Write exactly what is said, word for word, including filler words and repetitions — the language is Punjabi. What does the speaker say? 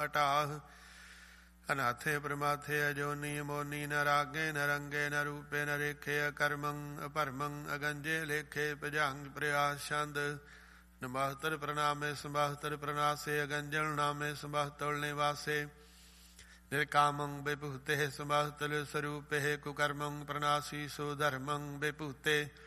ਅਟਾਹ। ਅਨਾਥੇ ਪ੍ਰਮਾਥੇ ਅਜੋਨੀ ਮੋਨੀ ਨ ਰਾਗੇ ਨ ਰੰਗੇ ਨ ਰੂਪੇ ਨ ਰੇਖੇ ਅਕਰਮੰ ਅਭਰਮੰ ਅਗੰਜੇ ਲੇਖੇ ਭਜੰਗ ਪ੍ਰਯਾਸ ਛੰਦ। ਨਮਸਤਰ ਪ੍ਰਣਾਮੇ ਸੰਭਾਸਤਰ ਪ੍ਰਣਾਸੇ ਅਗੰਜਲ ਨਾਮੇ ਸੰਭਾਸਤਲ ਨਿਵਾਸੇ। ਨਿਰਕਾਮੰ ਵਿਭੂਤੇ ਸੰਭਾਸਤਲ ਸਰੂਪੇ ਕੁਕਰਮੰ ਪ੍ਰਣਾਸੀ ਸੋ ਧਰਮੰ ਵਿਭੂਤੇ।